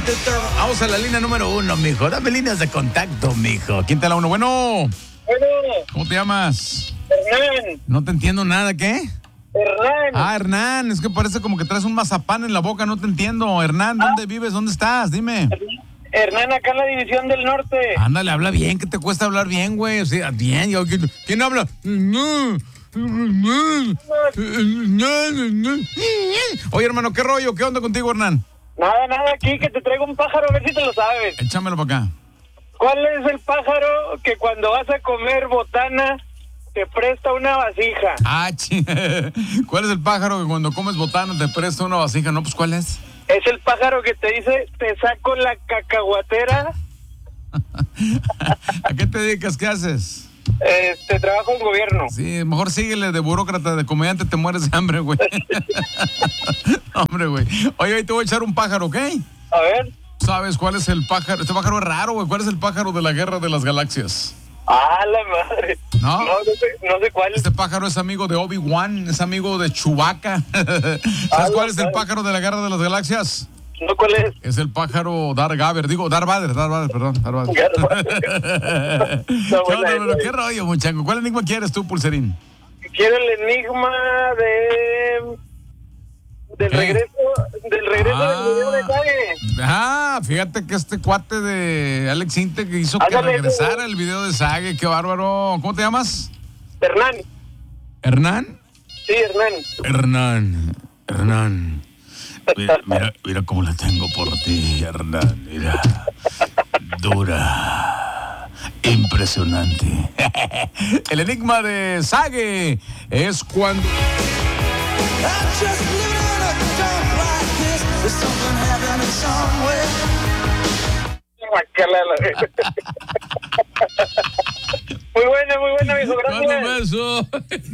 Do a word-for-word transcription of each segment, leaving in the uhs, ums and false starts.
Vamos a la línea número uno, mijo. Dame líneas de contacto, mijo. ¿Quién te la uno? Bueno. Bueno. ¿Cómo te llamas? Hernán. No te entiendo nada, ¿qué? Hernán. Ah, Hernán, es que parece como que traes un mazapán en la boca, no te entiendo. Hernán, ¿dónde ah. vives? ¿Dónde estás? Dime. Hernán, acá en la División del Norte. Ándale, habla bien, ¿qué te cuesta hablar bien, güey? O sea, bien, yo, ¿quién, ¿quién habla? Oye, hermano, ¿qué rollo? ¿Qué onda contigo, Hernán? Nada, nada, aquí que te traigo un pájaro, a ver si te lo sabes. Échamelo para acá. ¿Cuál es el pájaro que cuando vas a comer botana te presta una vasija? Ah, ch... ¿Cuál es el pájaro que cuando comes botana te presta una vasija? No, pues, ¿cuál es? Es el pájaro que te dice, te saco la cacahuatera. ¿A qué te dedicas? ¿Qué haces? Este, trabajo en gobierno. Sí, mejor síguele de burócrata, de comediante, te mueres de hambre, güey. Hombre, güey. Oye, hoy te voy a echar un pájaro, ¿ok? A ver. ¿Sabes cuál es el pájaro? Este pájaro es raro, güey. ¿Cuál es el pájaro de la Guerra de las Galaxias? Ah, la madre. ¿No? No, no sé, no sé cuál. Este pájaro es amigo de Obi-Wan, es amigo de Chewbacca. ¿Sabes ah, cuál es el pájaro de la Guerra de las Galaxias? No, ¿cuál es? Es el pájaro Darth Vader, digo, Darth Vader, Darth Vader, perdón, Darth Vader. no, ¿Qué, onda, bueno, ¿Qué rollo, muchacho? ¿Cuál enigma quieres tú, Pulserín? Quiero el enigma de... Del ¿Eh? regreso, del regreso ah, del video de Sage. Ah, fíjate que este cuate de Alex Inte que hizo que Ándale, regresara el video de Sage, qué bárbaro. ¿Cómo te llamas? Hernán. ¿Hernán? Sí, Hernán. Hernán, Hernán. Mira, mira, mira cómo la tengo por ti, Hernán. Mira, dura, impresionante. El enigma de Sage es cuando... Muy buena, muy buena, mijo, gracias. Beso.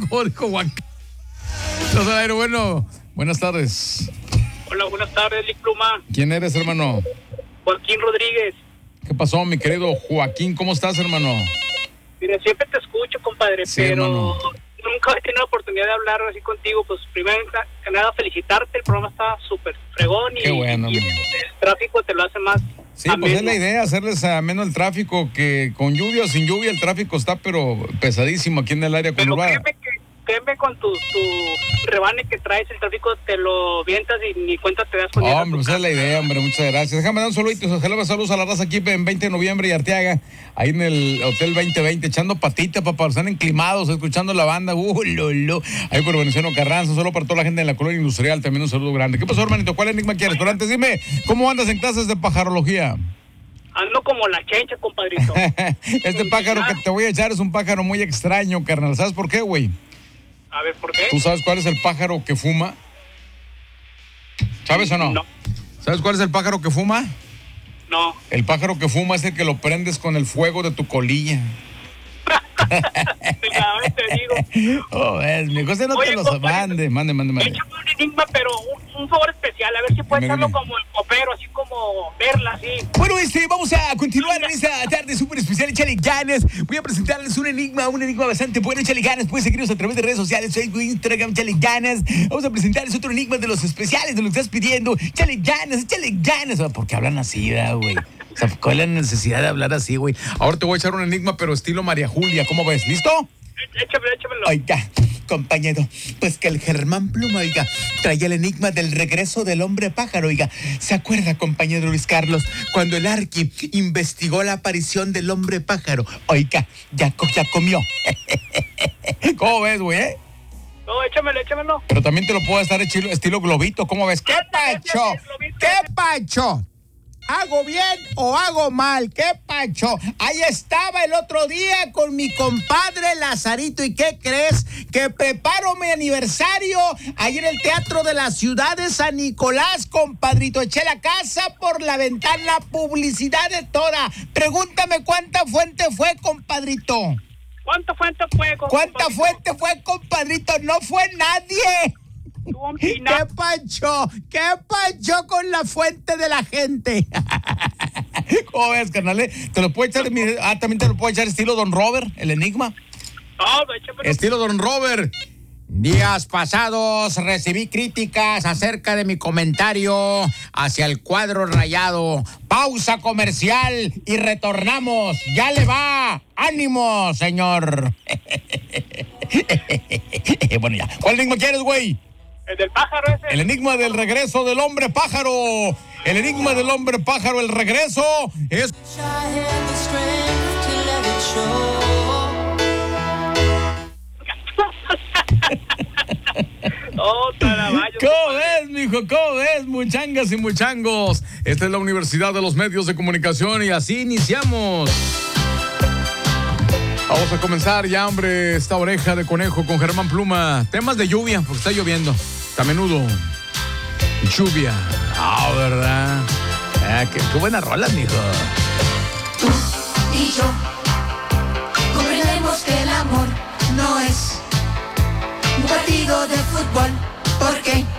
Bueno, buenas tardes. Hola, buenas tardes, Lick Pluma. ¿Quién eres, hermano? Joaquín Rodríguez. ¿Qué pasó, mi querido Joaquín? ¿Cómo estás, hermano? Mira, siempre te escucho, compadre, sí, pero hermano. Nunca he tenido la oportunidad de hablar así contigo. Pues primero que nada, felicitarte, el programa está súper fregón y, Qué bueno, y el, el tráfico te lo hace más Sí, ameno. Pues es la idea, hacerles ameno el tráfico, que con lluvia o sin lluvia el tráfico está pero pesadísimo aquí en el área conurbada. Créeme que créeme con tu, tu rebane que traes, el tráfico te lo vientas y ni cuenta te das con oh, hombre, esa es la idea, hombre, muchas gracias. Déjame dar un saludito, ojalá saludos a la raza aquí en veinte de noviembre y Arteaga, ahí en el Hotel veinte veinte, echando patita, papá, están enclimados, escuchando la banda, uh, lo, lo. Ahí por Venezuela Carranza, solo para toda la gente de la colonia industrial, también un saludo grande. ¿Qué pasó, hermanito? ¿Cuál enigma quieres? Pero antes dime, ¿cómo andas en clases de pajarología? Ando como la chencha, compadrito. Este pájaro que te voy a echar es un pájaro muy extraño, carnal. ¿Sabes por qué, güey? A ver, ¿por qué? ¿Tú sabes cuál es el pájaro que fuma? ¿Sabes o no? No. ¿Sabes cuál es el pájaro que fuma? No. El pájaro que fuma es el que lo prendes con el fuego de tu colilla. Cada vez te digo. Oh, es, mi cosa no Oye, te los mande, mande, mande, mande. Échame un enigma, pero un, un favor especial, a ver si puedes hacerlo como el copero, así como verla así. Bueno, este, vamos a continuar en esta tarde súper especial. Échale ganas. Voy a presentarles un enigma, un enigma bastante bueno. Échale ganas, pueden seguirnos a través de redes sociales, Facebook, Instagram, échale ganas. Vamos a presentarles otro enigma de los especiales, de lo que estás pidiendo. Échale ganas, échale ganas. ¿Por qué hablan así, güey? O sea, ¿cuál es la necesidad de hablar así, güey? Ahora te voy a echar un enigma, pero estilo María Julia. ¿Cómo ves? ¿Listo? Échamelo, échamelo. Oiga, compañero, pues que el Germán Pluma, oiga, traía el enigma del regreso del hombre pájaro, oiga. ¿Se acuerda, compañero Luis Carlos, cuando el Arqui investigó la aparición del hombre pájaro? Oiga, ya, ya comió. ¿Cómo ves, güey, eh? No, échamelo, échamelo. Pero también te lo puedo estar estilo, estilo globito. ¿Cómo ves? ¿Qué pacho? ¿Qué pacho? ¿Hago bien o hago mal? ¿Qué pacho? Ahí estaba el otro día con mi compadre Lazarito. ¿Y qué crees? Que preparo mi aniversario ahí en el Teatro de la Ciudad de San Nicolás, compadrito. Eché la casa por la ventana, publicidad de toda. Pregúntame cuánta fuente fue, compadrito. ¿Cuánta fuente fue, compadrito? ¿Cuánta fuente fue, compadrito? No fue nadie. ¿Qué pancho? ¿Qué pancho con la fuente de la gente? ¿Cómo ves, carnal? ¿Te lo puedo echar? Ah, también te lo puedo echar estilo Don Robert, el enigma. No, échamelo. Estilo Don Robert. Días pasados recibí críticas acerca de mi comentario hacia el cuadro rayado. Pausa comercial y retornamos. ¡Ya le va! ¡Ánimo, señor! Bueno, ya. ¿Cuál enigma quieres, güey? El del pájaro ese. El enigma del regreso del hombre pájaro. El enigma del hombre pájaro, el regreso es... Oh, Tarabayo. ¿Cómo ves, mijo? ¿Cómo ves, muchangas y muchangos? Esta es la Universidad de los Medios de Comunicación y así iniciamos. Vamos a comenzar ya, hombre, esta oreja de conejo con Germán Pluma. Temas de lluvia, porque está lloviendo. Está a menudo. Lluvia. Ah, ¿verdad? Ah, qué, qué buena rola, mijo. Tú y yo comprendemos que el amor no es un partido de fútbol. ¿Por qué?